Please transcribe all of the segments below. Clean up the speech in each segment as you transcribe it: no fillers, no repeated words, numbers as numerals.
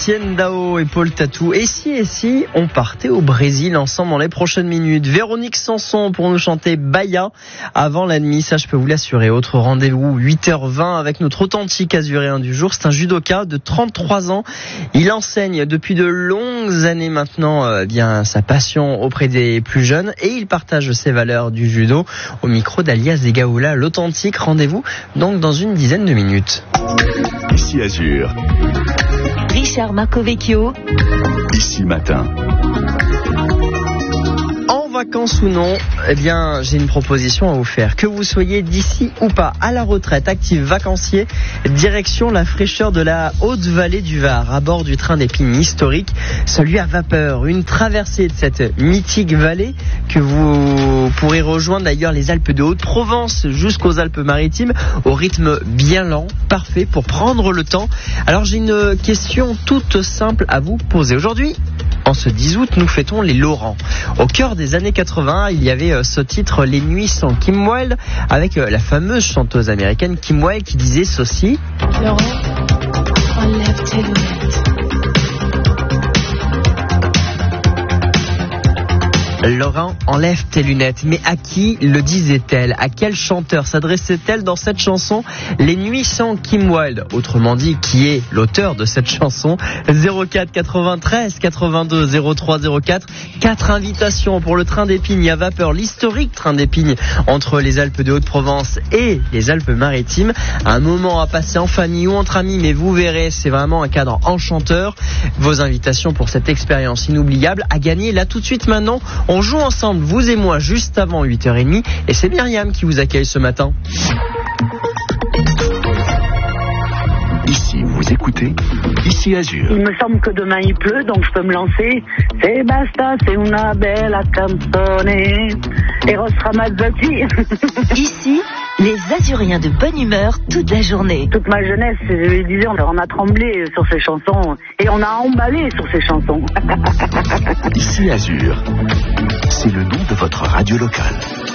Étienne Dao et Paul Tatou. Et si on partait au Brésil ensemble dans les prochaines minutes. Véronique Sanson pour nous chanter Bahia avant la nuit, ça je peux vous l'assurer. Autre rendez-vous 8h20 avec notre authentique azuréen du jour. C'est un judoka de 33 ans. Il enseigne depuis de longues années maintenant sa passion auprès des plus jeunes et il partage ses valeurs du judo au micro d'Alias Zegaoula, l'authentique. Rendez-vous donc dans une dizaine de minutes. Ici Azur. Richard Marcovecchio. Ici Matin. Vacances ou non, j'ai une proposition à vous faire. Que vous soyez d'ici ou pas, à la retraite, actif, vacancier, direction la fraîcheur de la Haute-Vallée du Var, à bord du train d'Épines historique, celui à vapeur. Une traversée de cette mythique vallée que vous pourrez rejoindre d'ailleurs les Alpes de Haute-Provence jusqu'aux Alpes-Maritimes au rythme bien lent, parfait pour prendre le temps. Alors j'ai une question toute simple à vous poser. Aujourd'hui, en ce 10 août, nous fêtons les Laurents. Au cœur des années 80, il y avait ce titre Les Nuits sans Kim Wilde avec la fameuse chanteuse américaine Kim Wilde qui disait ceci. Laurent, enlève tes lunettes. Laurent, enlève tes lunettes. Mais à qui le disait-elle? À quel chanteur s'adressait-elle dans cette chanson? Les Nuits sans Kim Wilde. Autrement dit, qui est l'auteur de cette chanson? 04 93 82 03 04. 4 invitations pour le train d'Épines à vapeur, l'historique train d'Épines entre les Alpes de Haute-Provence et les Alpes-Maritimes. Un moment à passer en famille ou entre amis, mais vous verrez, c'est vraiment un cadre enchanteur. Vos invitations pour cette expérience inoubliable à gagner là tout de suite maintenant. On joue ensemble, vous et moi, juste avant 8h30. Et c'est Myriam qui vous accueille ce matin. Ici, vous écoutez Ici Azur. Il me semble que demain il pleut, donc je peux me lancer. C'est basta, c'est una bella canzone. Eros Ramazzotti. Ici, les Azuriens de bonne humeur toute la journée. Toute ma jeunesse, je disais, on a tremblé sur ces chansons et on a emballé sur ces chansons. Ici Azur. C'est le nom de votre radio locale.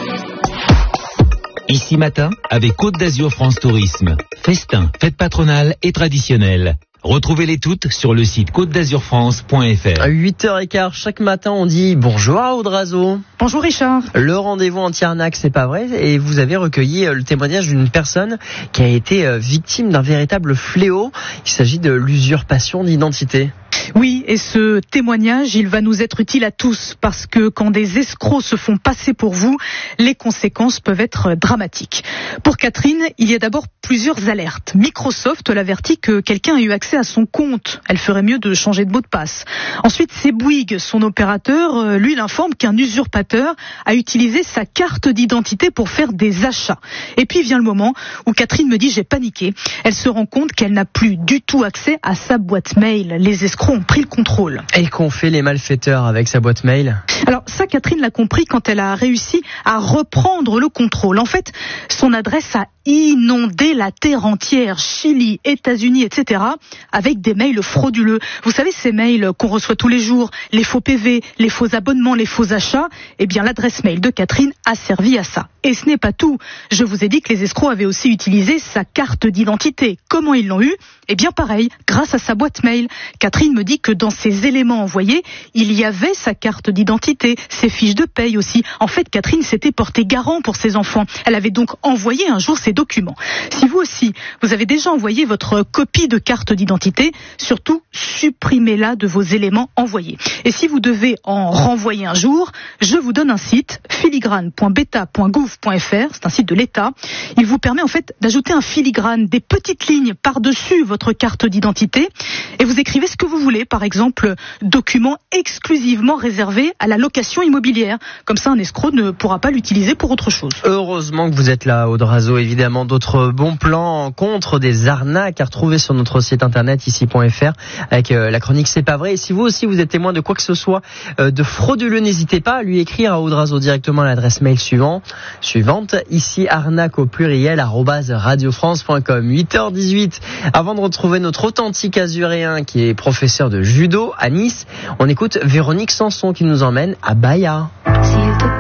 Ici Matin, avec Côte d'Azur France Tourisme. Festin, fête patronale et traditionnelle. Retrouvez-les toutes sur le site côte-d'azur-france.fr. À 8h15, chaque matin, on dit bonjour à Audrazo. Bonjour Richard. Le rendez-vous anti-arnaque, c'est pas vrai. Et vous avez recueilli le témoignage d'une personne qui a été victime d'un véritable fléau. Il s'agit de l'usurpation d'identité. Oui, et ce témoignage, il va nous être utile à tous parce que quand des escrocs se font passer pour vous, les conséquences peuvent être dramatiques. Pour Catherine, il y a d'abord plusieurs alertes. Microsoft l'avertit que quelqu'un a eu accès à son compte. Elle ferait mieux de changer de mot de passe. Ensuite, c'est Bouygues, son opérateur, lui, il informe qu'un usurpateur a utilisé sa carte d'identité pour faire des achats. Et puis vient le moment où Catherine me dit j'ai paniqué. Elle se rend compte qu'elle n'a plus du tout accès à sa boîte mail. Les escrocs ont pris le contrôle. Et qu'ont fait les malfaiteurs avec sa boîte mail? Alors ça, Catherine l'a compris quand elle a réussi à reprendre le contrôle. En fait, son adresse a inondé la terre entière, Chili, États-Unis, etc., avec des mails frauduleux. Vous savez, ces mails qu'on reçoit tous les jours, les faux PV, les faux abonnements, les faux achats, eh bien l'adresse mail de Catherine a servi à ça. Et ce n'est pas tout. Je vous ai dit que les escrocs avaient aussi utilisé sa carte d'identité. Comment ils l'ont eu? Eh bien pareil, grâce à sa boîte mail. Catherine me dit que dans ces éléments envoyés, il y avait sa carte d'identité, ses fiches de paye aussi. En fait, Catherine s'était portée garant pour ses enfants. Elle avait donc envoyé un jour ses documents. Si vous aussi, vous avez déjà envoyé votre copie de carte d'identité, surtout supprimez-la de vos éléments envoyés. Et si vous devez en renvoyer un jour, je vous donne un site, filigrane.beta.gouv.fr, c'est un site de l'État. Il vous permet en fait d'ajouter un filigrane, des petites lignes par-dessus votre carte d'identité et vous écrivez ce que vous voulez, par exemple, document exclusivement réservé à la location immobilière. Comme ça, un escroc ne pourra pas l'utiliser pour autre chose. Heureusement que vous êtes là, Audrazo. Évidemment, d'autres bons plans contre des arnaques à retrouver sur notre site internet ici.fr avec la chronique C'est pas vrai. Et si vous aussi vous êtes témoin de quoi que ce soit de frauduleux, n'hésitez pas à lui écrire à Audrazo directement à l'adresse mail suivante, ici arnaque au pluriel @radiofrance.com. 8h18. Avant de retrouver notre authentique azuréen qui est professeur de judo à Nice, on écoute Véronique Sanson qui nous emmène à Bahia.